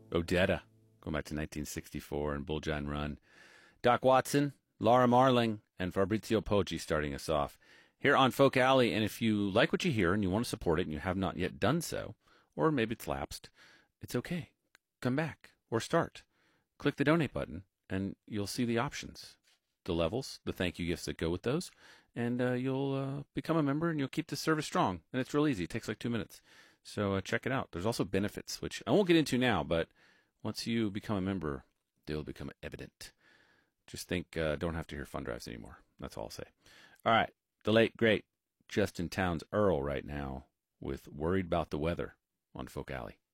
Odetta, going back to 1964 and Bullshine Run. Doc Watson, Laura Marling, and Fabrizio Poggi starting us off here on Folk Alley. And if you like what you hear and you want to support it and you have not yet done so, or maybe it's lapsed, it's okay. Come back or start. Click the donate button and you'll see the options, the levels, the thank you gifts that go with those, and you'll become a member and you'll keep the service strong. And it's real easy. It takes like 2 minutes. So check it out. There's also benefits, which I won't get into now, but once you become a member, they'll become evident. Just think, don't have to hear fun drives anymore. That's all I'll say. All right. The late, great Justin Townes Earl right now with Worried About the Weather on Folk Alley.